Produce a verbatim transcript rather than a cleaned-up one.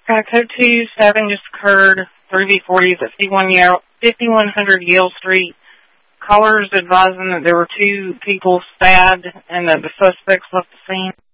Uh, code two, stabbing just occurred, three B forties at fifty-one hundred Yale Street. Callers advising that there were two people stabbed and that the suspects left the scene.